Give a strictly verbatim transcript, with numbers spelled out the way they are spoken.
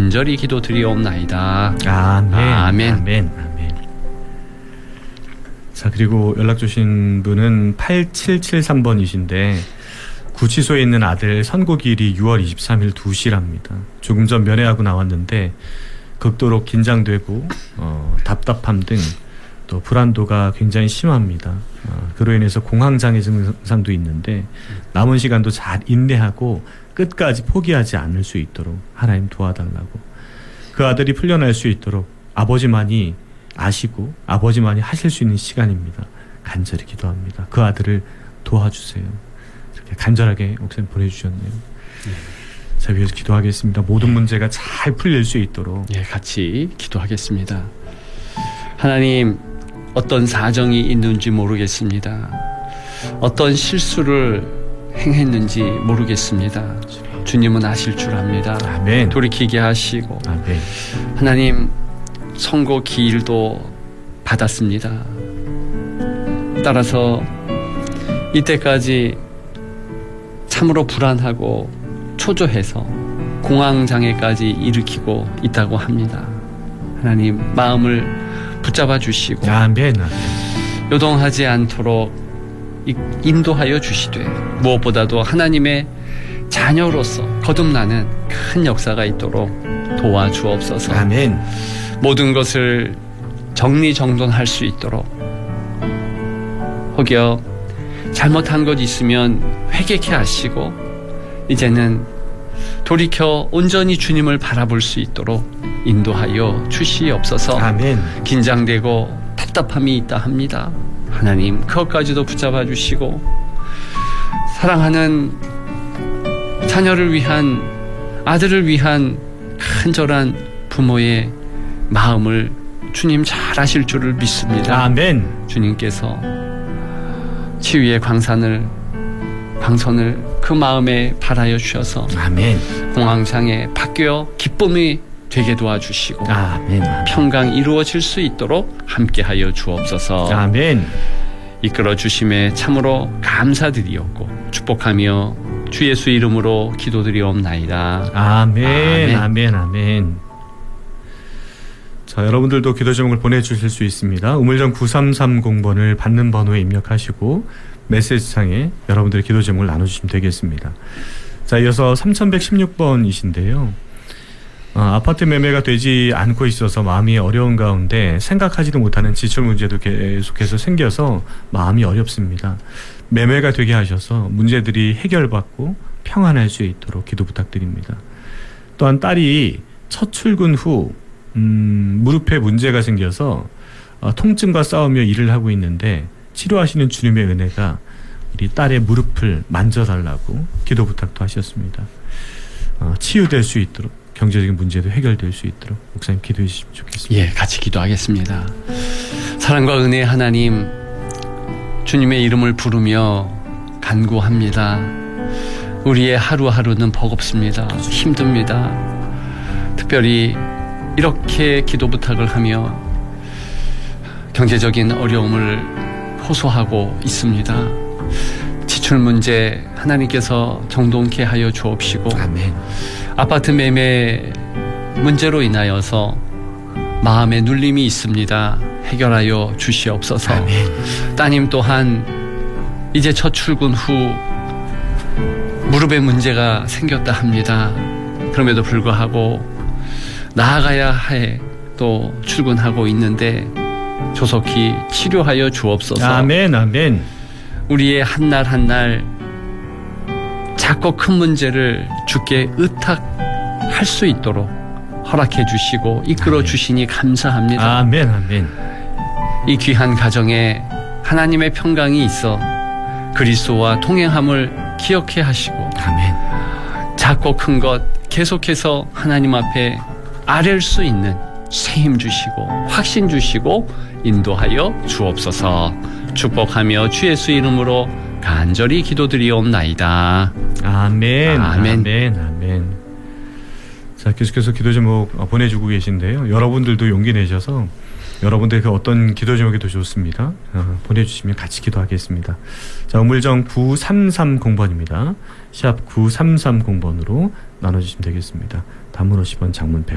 간절히 기도드리옵나이다. 아멘. 아멘. 아멘. 아멘. 자, 그리고 연락 주신 분은 팔칠칠삼 번이신데 구치소에 있는 아들 선고기일이 유월 이십삼일 두 시랍니다. 조금 전 면회하고 나왔는데 극도로 긴장되고 어, 답답함 등 또 불안도가 굉장히 심합니다. 어, 그로 인해서 공황장애 증상도 있는데 남은 시간도 잘 인내하고 끝까지 포기하지 않을 수 있도록 하나님 도와달라고, 그 아들이 풀려날 수 있도록 아버지만이 아시고 아버지만이 하실 수 있는 시간입니다. 간절히 기도합니다. 그 아들을 도와주세요. 이렇게 간절하게 목사님 보내주셨네요. 네. 자, 위해서 기도하겠습니다. 모든 문제가 잘 풀릴 수 있도록. 예, 같이 기도하겠습니다. 하나님, 어떤 사정이 있는지 모르겠습니다. 어떤 실수를 행했는지 모르겠습니다. 주님은 아실 줄 압니다. 아멘. 돌이키게 하시고. 아멘. 하나님, 선고 기일도 받았습니다. 따라서 이때까지 참으로 불안하고 초조해서 공황장애까지 일으키고 있다고 합니다. 하나님, 마음을 붙잡아 주시고 아멘. 요동하지 않도록 인도하여 주시되, 무엇보다도 하나님의 자녀로서 거듭나는 큰 역사가 있도록 도와주옵소서. 아멘. 모든 것을 정리정돈할 수 있도록, 혹여 잘못한 것 있으면 회개케 하시고 이제는 돌이켜 온전히 주님을 바라볼 수 있도록 인도하여 주시옵소서. 아멘. 긴장되고 답답함이 있다 합니다. 하나님, 그것까지도 붙잡아 주시고 사랑하는 자녀를 위한, 아들을 위한 간절한 부모의 마음을 주님 잘 아실 줄을 믿습니다. 아멘. 주님께서 치유의 광산을 광선을 그 마음에 발하여 주셔서 아멘. 공황장애 바뀌어 기쁨이 되게 도와주시고 아멘. 아멘. 평강 이루어질 수 있도록 함께하여 주옵소서. 아멘. 이끌어 주심에 참으로 감사드리옵고 축복하며 주 예수 이름으로 기도드리옵나이다. 아멘. 아멘. 아멘. 아멘. 자, 여러분들도 기도 제목을 보내주실 수 있습니다. 우물정 구삼삼공 번을 받는 번호에 입력하시고 메시지창에 여러분들의 기도 제목을 나눠주시면 되겠습니다. 자, 이어서 삼천백십육 번이신데요. 어, 아파트 매매가 되지 않고 있어서 마음이 어려운 가운데 생각하지도 못하는 지출 문제도 계속해서 생겨서 마음이 어렵습니다. 매매가 되게 하셔서 문제들이 해결받고 평안할 수 있도록 기도 부탁드립니다. 또한 딸이 첫 출근 후 음, 무릎에 문제가 생겨서 어, 통증과 싸우며 일을 하고 있는데 치료하시는 주님의 은혜가 우리 딸의 무릎을 만져달라고 기도 부탁도 하셨습니다. 어, 치유될 수 있도록, 경제적인 문제도 해결될 수 있도록 목사님 기도해 주시면 좋겠습니다. 예, 같이 기도하겠습니다. 사랑과 은혜의 하나님, 주님의 이름을 부르며 간구합니다. 우리의 하루하루는 버겁습니다. 힘듭니다. 특별히 이렇게 기도 부탁을 하며 경제적인 어려움을 호소하고 있습니다. 지출 문제 하나님께서 정돈케 하여 주옵시고, 아멘. 아파트 매매 문제로 인하여서 마음에 눌림이 있습니다. 해결하여 주시옵소서. 아멘. 따님 또한 이제 첫 출근 후 무릎에 문제가 생겼다 합니다. 그럼에도 불구하고 나아가야 해 또 출근하고 있는데 조속히 치료하여 주옵소서. 아멘. 아멘. 우리의 한날 한날 작고 큰 문제를 주께 의탁할 수 있도록 허락해 주시고 이끌어 주시니 감사합니다. 아멘. 아멘. 이 귀한 가정에 하나님의 평강이 있어 그리스도와 동행함을 기억해 하시고, 아멘. 작고 큰 것 계속해서 하나님 앞에 아랠 수 있는 새 힘 주시고 확신 주시고 인도하여 주옵소서. 축복하며 주 예수 이름으로 간절히 기도드리옵나이다. 아멘. 아멘. 아멘. 아멘. 자, 계속해서 기도 제목 보내주고 계신데요. 여러분들도 용기 내셔서 여러분들 그 어떤 기도 제목이 더 좋습니다. 어, 보내주시면 같이 기도하겠습니다. 자, 우물정 구삼삼공 번입니다. 샵 구삼삼공 번으로 나눠주시면 되겠습니다. 단문 오십 원, 장문 백 원.